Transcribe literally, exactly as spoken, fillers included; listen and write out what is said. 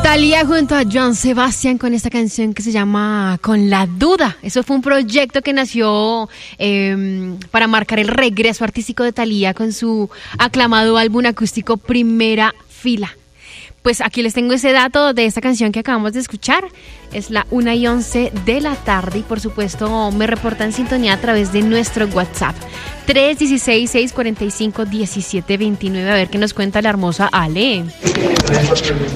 Thalía junto a Joan Sebastián con esta canción que se llama Con la Duda. Eso fue un proyecto que nació eh, para marcar el regreso artístico de Thalía con su aclamado álbum acústico Primera Fila. Pues aquí les tengo ese dato de esta canción que acabamos de escuchar. Es la una y once de la tarde y por supuesto me reportan sintonía a través de nuestro WhatsApp tres uno seis, seis cuatro cinco, uno siete dos nueve. A ver qué nos cuenta la hermosa Ale.